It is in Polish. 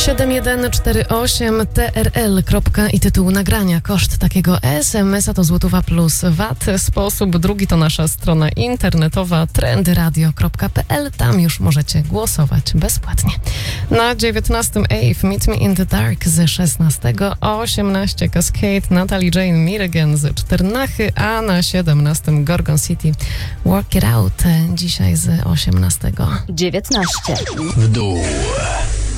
7148 TRL. I tytuł nagrania. Koszt takiego SMS-a to złotówa plus VAT. Sposób drugi to nasza strona internetowa trendyradio.pl. Tam już możecie głosować bezpłatnie. Na 19 Ave Meet Me in the Dark z 16, 18 Cascade Natalie Jane Mirrigan z Czternachy, a na 17 Gorgon City Work It Out dzisiaj z 18. 19 w dół.